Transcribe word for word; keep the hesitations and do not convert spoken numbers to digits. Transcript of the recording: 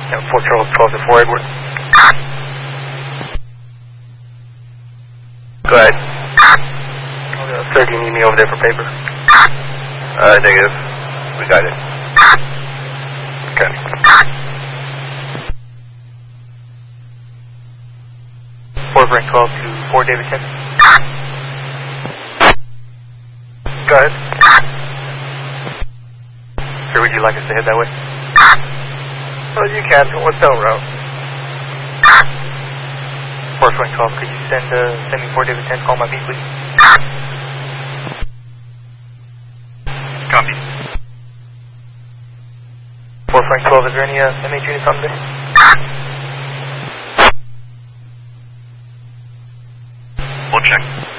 And four Charles twelve to four Edward. Go ahead. Sir, do you need me over there for paper? Uh, negative. We got it. Okay. four Frank twelve to four David ten. Go ahead. Sir, would you like us to head that way? Well, you can. What's that route? four Frank twelve, could you send, uh, send me four David ten, call my beat, please? Copy. four Frank twelve, is there any uh, M H units on there? We'll check.